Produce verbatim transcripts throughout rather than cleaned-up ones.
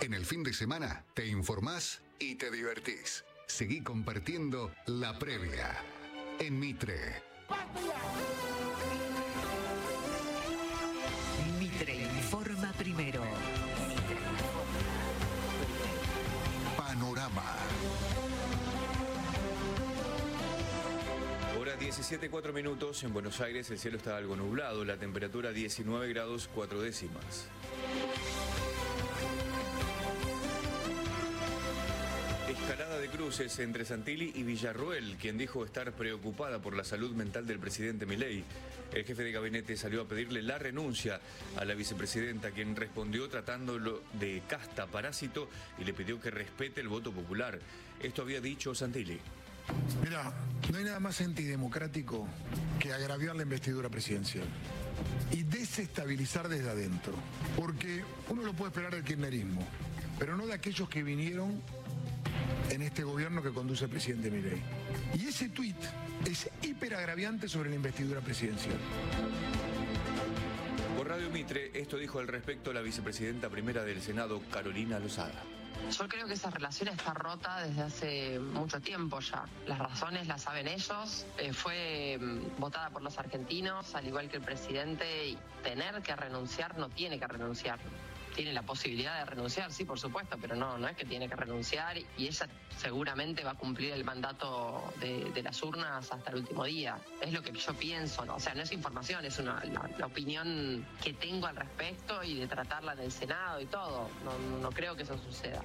En el fin de semana te informás y te divertís. Seguí compartiendo la previa en Mitre. Mitre informa primero. Panorama. Hora diecisiete, cuatro minutos. En Buenos Aires el cielo está algo nublado. La temperatura diecinueve grados cuatro décimas. Escalada de cruces entre Santilli y Villarroel, quien dijo estar preocupada por la salud mental del presidente Milei. El jefe de gabinete salió a pedirle la renuncia a la vicepresidenta, quien respondió tratándolo de casta parásito y le pidió que respete el voto popular. Esto había dicho Santilli. Mira, no hay nada más antidemocrático que agraviar la investidura presidencial y desestabilizar desde adentro. Porque uno lo puede esperar del kirchnerismo, pero no de aquellos que vinieron en este gobierno que conduce el presidente Milei. Y ese tuit es hiperagraviante sobre la investidura presidencial. Por Radio Mitre, esto dijo al respecto la vicepresidenta primera del Senado, Carolina Lozada. Yo creo que esa relación está rota desde hace mucho tiempo ya. Las razones las saben ellos. Eh, fue votada por los argentinos, al igual que el presidente, y tener que renunciar no tiene que renunciar. Tiene la posibilidad de renunciar, sí, por supuesto, pero no, no es que tiene que renunciar, y ella seguramente va a cumplir el mandato de, de las urnas hasta el último día. Es lo que yo pienso, ¿no? O sea, no es información, es una, la, la opinión que tengo al respecto y de tratarla en el Senado y todo. No, no creo que eso suceda.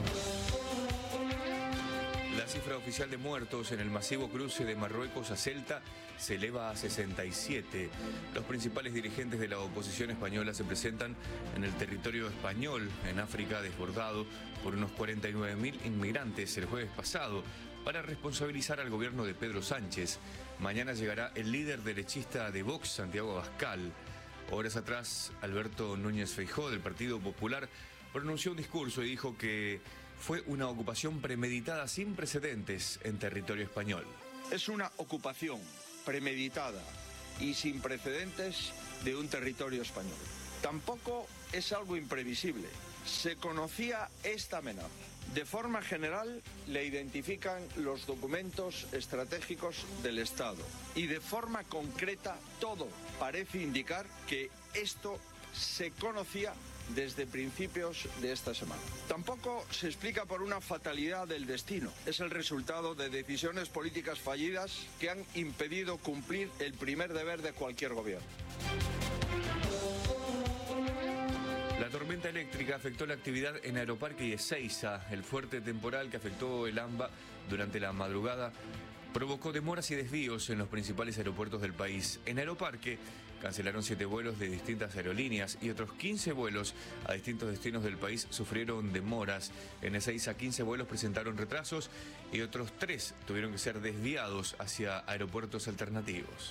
La cifra oficial de muertos en el masivo cruce de Marruecos a Ceuta se eleva a sesenta y siete. Los principales dirigentes de la oposición española se presentan en el territorio español, en África, desbordado por unos cuarenta y nueve mil inmigrantes el jueves pasado, para responsabilizar al gobierno de Pedro Sánchez. Mañana llegará el líder derechista de Vox, Santiago Abascal. Horas atrás, Alberto Núñez Feijóo, del Partido Popular, pronunció un discurso y dijo que fue una ocupación premeditada sin precedentes en territorio español. Es una ocupación premeditada y sin precedentes de un territorio español. Tampoco es algo imprevisible. Se conocía esta amenaza. De forma general, le identifican los documentos estratégicos del Estado. Y de forma concreta, todo parece indicar que esto se conocía desde principios de esta semana. Tampoco se explica por una fatalidad del destino. Es el resultado de decisiones políticas fallidas que han impedido cumplir el primer deber de cualquier gobierno. La tormenta eléctrica afectó la actividad en Aeroparque y Ezeiza. El fuerte temporal que afectó el AMBA durante la madrugada provocó demoras y desvíos en los principales aeropuertos del país. En Aeroparque cancelaron siete vuelos de distintas aerolíneas y otros quince vuelos a distintos destinos del país sufrieron demoras. En Ezeiza, quince vuelos presentaron retrasos y otros tres tuvieron que ser desviados hacia aeropuertos alternativos.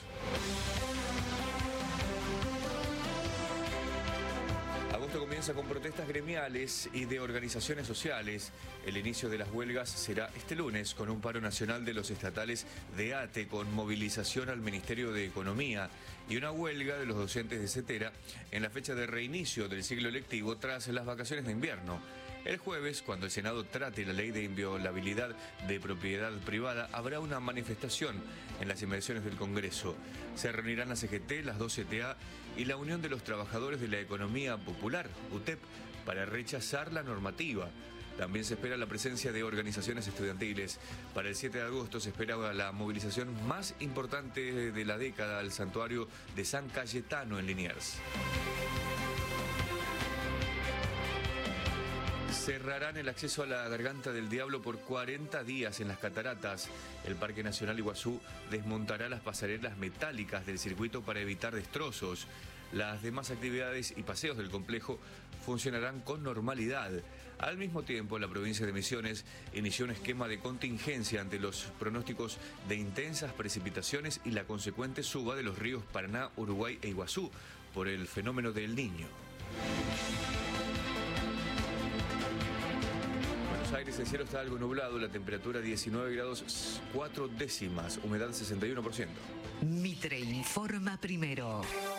Agosto comienza con protestas gremiales y de organizaciones sociales. El inicio de las huelgas será este lunes con un paro nacional de los estatales de ATE con movilización al Ministerio de Economía y una huelga de los docentes de CETERA en la fecha de reinicio del ciclo lectivo tras las vacaciones de invierno. El jueves, cuando el Senado trate la ley de inviolabilidad de propiedad privada, habrá una manifestación en las inmediaciones del Congreso. Se reunirán la C G T, las dos C T A y la Unión de los Trabajadores de la Economía Popular, U T E P, para rechazar la normativa. También se espera la presencia de organizaciones estudiantiles. Para el siete de agosto se espera la movilización más importante de la década al santuario de San Cayetano en Liniers. Cerrarán el acceso a la Garganta del Diablo por cuarenta días en las cataratas. El Parque Nacional Iguazú desmontará las pasarelas metálicas del circuito para evitar destrozos. Las demás actividades y paseos del complejo funcionarán con normalidad. Al mismo tiempo, la provincia de Misiones inició un esquema de contingencia ante los pronósticos de intensas precipitaciones y la consecuente suba de los ríos Paraná, Uruguay e Iguazú por el fenómeno del Niño. Aires, el cielo está algo nublado, la temperatura diecinueve grados cuatro décimas, humedad sesenta y uno por ciento. Mitre informa primero.